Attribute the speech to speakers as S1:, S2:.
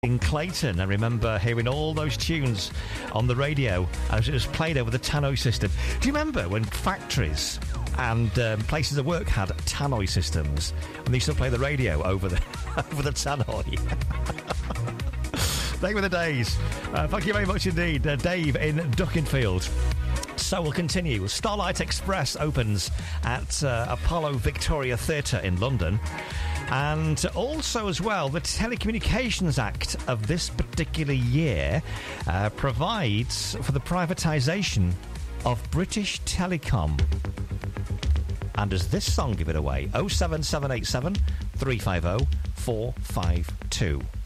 S1: in Clayton. I remember hearing all those tunes on the radio as it was played over the tannoy system. Do you remember when factories and places of work had tannoy systems and they used to play the radio over the over the tannoy? They were the days. Thank you very much indeed, Dave in Duckinfield. So we'll continue. Starlight Express opens at Apollo Victoria Theatre in London. And also as well, the Telecommunications Act of this particular year provides for the privatisation of British Telecom. And does this song give it away? 07787 350 452.